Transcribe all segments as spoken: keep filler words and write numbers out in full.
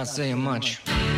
not saying much.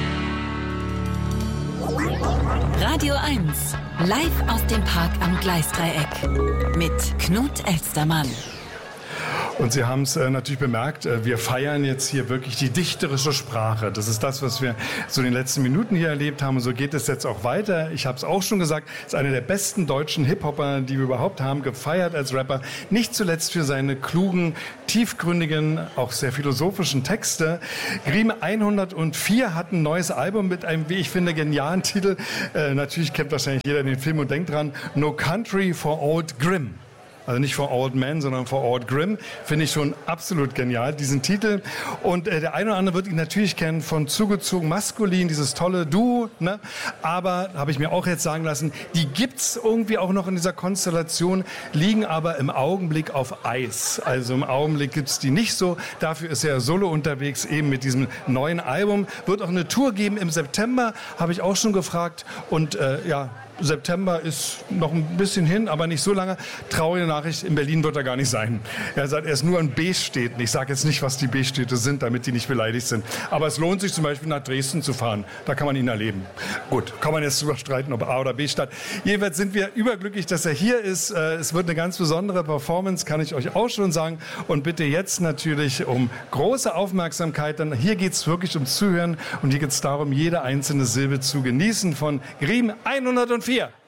Radio eins, live aus dem Park am Gleisdreieck mit Knut Elstermann. Und Sie haben es äh, natürlich bemerkt, äh, wir feiern jetzt hier wirklich die dichterische Sprache. Das ist das, was wir so in den letzten Minuten hier erlebt haben. Und so geht es jetzt auch weiter. Ich habe es auch schon gesagt, ist einer der besten deutschen Hip-Hopper, die wir überhaupt haben, gefeiert als Rapper. Nicht zuletzt für seine klugen, tiefgründigen, auch sehr philosophischen Texte. Grimm hundertvier hat ein neues Album mit einem, wie ich finde, genialen Titel. Äh, natürlich kennt wahrscheinlich jeder den Film und denkt dran, No Country for Old Grimm. Also nicht for Old Men, sondern for Old Grimm. Finde ich schon absolut genial, diesen Titel. Und äh, der eine oder andere wird ihn natürlich kennen von Zugezogen Maskulin, dieses tolle Duo. Ne? Aber, habe ich mir auch jetzt sagen lassen, die gibt's irgendwie auch noch in dieser Konstellation, liegen aber im Augenblick auf Eis. Also im Augenblick gibt's die nicht so. Dafür ist er solo unterwegs, eben mit diesem neuen Album. Wird auch eine Tour geben im September, habe ich auch schon gefragt. Und äh, ja... September ist noch ein bisschen hin, aber nicht so lange. Traurige Nachricht, in Berlin wird er gar nicht sein. Er sagt, er ist nur an B-Städten. Ich sage jetzt nicht, was die B-Städte sind, damit die nicht beleidigt sind. Aber es lohnt sich zum Beispiel nach Dresden zu fahren. Da kann man ihn erleben. Gut, kann man jetzt drüber streiten, ob A- oder B-Stadt. Jedenfalls sind wir überglücklich, dass er hier ist. Es wird eine ganz besondere Performance, kann ich euch auch schon sagen. Und bitte jetzt natürlich um große Aufmerksamkeit. Denn hier geht es wirklich ums Zuhören. Und hier geht es darum, jede einzelne Silbe zu genießen von Grimm hundertvier.